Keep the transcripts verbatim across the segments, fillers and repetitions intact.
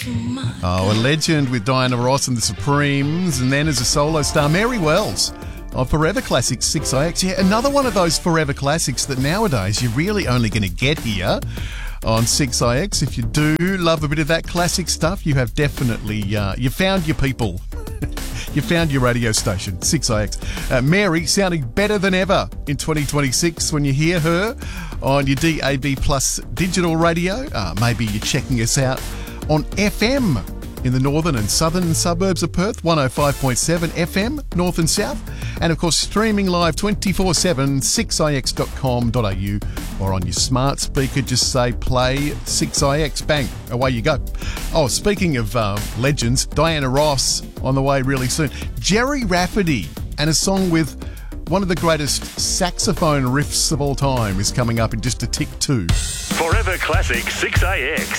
Oh, a legend with Diana Ross and the Supremes, and then as a solo star, Mary Wells of Forever Classics six I X. Yeah, another one of those Forever Classics that nowadays you're really only going to get here on six I X. If you do love a bit of that classic stuff, you have definitely, uh, you found your people. You found your radio station, six I X. Uh, Mary sounding better than ever in twenty twenty-six when you hear her on your D A B Plus digital radio. Uh, maybe you're checking us out on F M in the northern and southern suburbs of Perth, one oh five point seven F M, north and south. And, of course, streaming live twenty-four seven, six I X dot com dot a u, or on your smart speaker, just say play six I X. Bang, away you go. Oh, speaking of uh, legends, Diana Ross on the way really soon. Jerry Rafferty and a song with one of the greatest saxophone riffs of all time is coming up in just a tick too. Forever Classic six I X,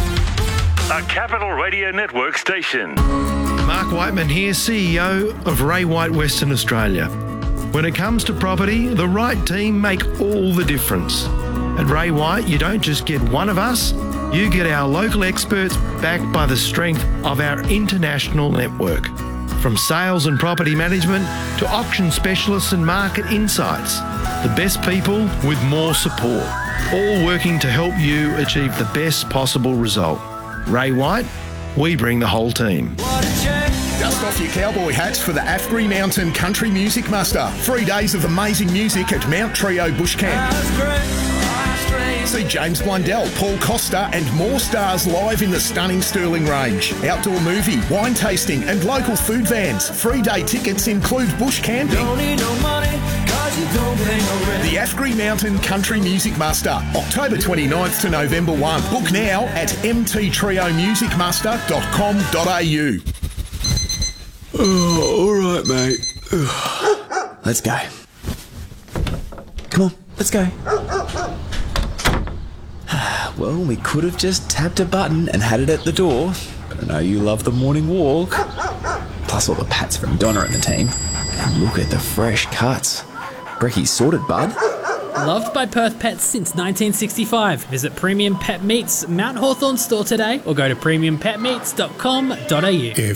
a Capital Radio Network station. Mark Whiteman here, C E O of Ray White Western Australia. When it comes to property, the right team make all the difference. At Ray White, you don't just get one of us, you get our local experts backed by the strength of our international network. From sales and property management to auction specialists and market insights, the best people with more support, all working to help you achieve the best possible result. Ray White, we bring the whole team. Dust off your cowboy hats for the Afgri Mountain Country Music Muster. Three days of amazing music at Mount Trio Bush Camp. See James Blundell, Paul Costa and more stars live in the stunning Stirling Range. Outdoor movie, wine tasting and local food vans. Free day tickets include bush camping. Don't need no money, cause you don't pay no rent. The Afgri Mountain Country Music Muster, October twenty-ninth to November first. Book now at m t trio music muster dot com dot a u. Oh, all right, mate. Let's go. Come on, let's go. Well, we could have just tapped a button and had it at the door, but I know you love the morning walk. Plus all the pats from Donna and the team. And look at the fresh cuts. Brecky's sorted, bud. Loved by Perth pets since nineteen sixty-five. Visit Premium Pet Meats Mount Hawthorn store today or go to premium pet meats dot com dot a u.